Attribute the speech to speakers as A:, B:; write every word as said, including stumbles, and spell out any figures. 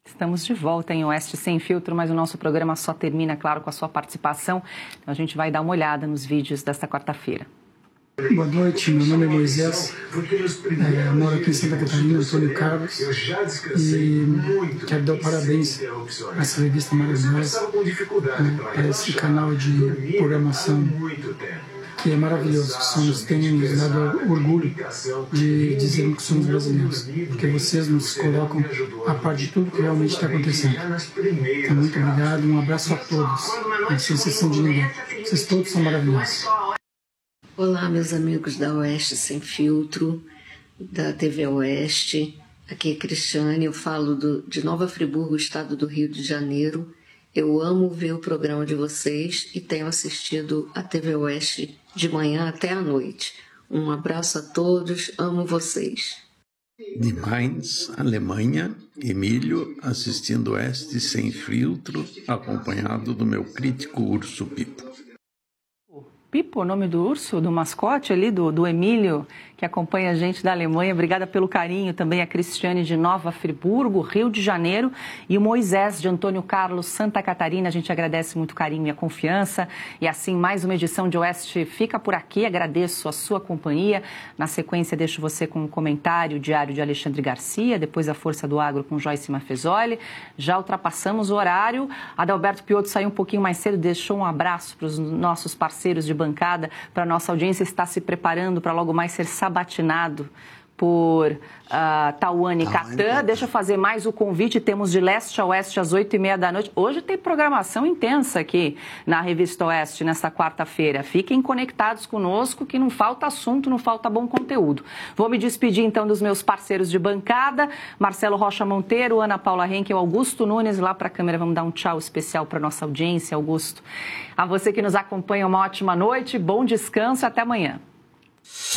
A: Estamos de volta em Oeste Sem Filtro, mas o nosso programa só termina, claro, com a sua participação. Então a gente vai dar uma olhada nos vídeos desta quarta-feira.
B: Boa noite, meu nome é Moisés, é, moro aqui em Santa Catarina, Antônio Carlos, e quero dar parabéns a essa revista maravilhosa, né, a esse canal de programação que é maravilhoso, que somos, tem nos dado orgulho de dizer que somos brasileiros, porque vocês nos colocam a par de tudo que realmente está acontecendo. Então, muito obrigado, um abraço a todos, sem exceção de ninguém, vocês todos são maravilhosos.
C: Olá, meus amigos da Oeste Sem Filtro, da T V Oeste. Aqui é Cristiane, eu falo do, de Nova Friburgo, estado do Rio de Janeiro. Eu amo ver o programa de vocês e tenho assistido a T V Oeste de manhã até à noite. Um abraço a todos, amo vocês.
D: De Mainz, Alemanha, Emílio, assistindo Oeste Sem Filtro, acompanhado do meu crítico urso Pipo.
A: Pipo, o nome do urso, do mascote ali, do, do Emílio, que acompanha a gente da Alemanha. Obrigada pelo carinho. Também a Cristiane de Nova Friburgo, Rio de Janeiro, e o Moisés de Antônio Carlos, Santa Catarina. A gente agradece muito o carinho e a confiança. E assim, mais uma edição de Oeste fica por aqui. Agradeço a sua companhia. Na sequência, deixo você com um comentário diário de Alexandre Garcia, depois a Força do Agro com Joyce Mafezoli. Já ultrapassamos o horário. Adalberto Piotto saiu um pouquinho mais cedo, deixou um abraço para os nossos parceiros de bancada, para a nossa audiência estar se preparando para logo mais ser sabatinado por uh, Tawane Catan. Deixa eu fazer mais o convite, temos de leste a oeste às oito e meia da noite. Hoje tem programação intensa aqui na Revista Oeste, nesta quarta-feira. Fiquem conectados conosco que não falta assunto, não falta bom conteúdo. Vou me despedir então dos meus parceiros de bancada, Marcelo Rocha Monteiro, Ana Paula Henkel, Augusto Nunes, lá para a câmera. Vamos dar um tchau especial para a nossa audiência, Augusto. A você que nos acompanha, uma ótima noite, bom descanso e até amanhã.